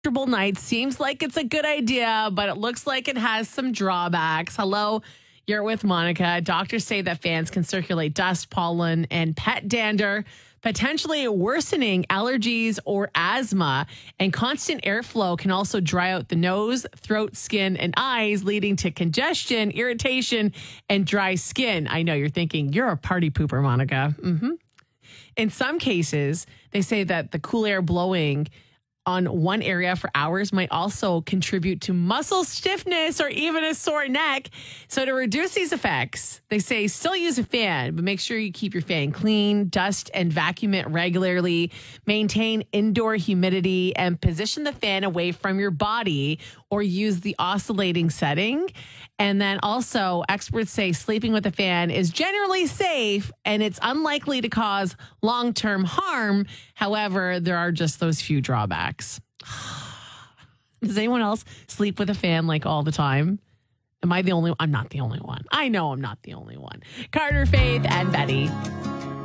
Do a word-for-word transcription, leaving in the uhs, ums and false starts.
comfortable nights. Seems like it's a good idea, but it looks like it has some drawbacks. Hello, you're with Monica. Doctors say that fans can circulate dust, pollen, and pet dander, potentially worsening allergies or asthma. And constant airflow can also dry out the nose, throat, skin, and eyes, leading to congestion, irritation, and dry skin. I know you're thinking, you're a party pooper, Monica. Mm-hmm. In some cases, they say that the cool air blowing on one area for hours might also contribute to muscle stiffness or even a sore neck. So to reduce these effects, they say still use a fan, but make sure you keep your fan clean, dust and vacuum it regularly, maintain indoor humidity, and position the fan away from your body or use the oscillating setting. And then also, experts say sleeping with a fan is generally safe and it's unlikely to cause long-term harm. However, there are just those few drawbacks. Does anyone else sleep with a fan like all the time? Am I the only one? I'm not the only one. I know I'm not the only one. Carter, Faith, and Betty.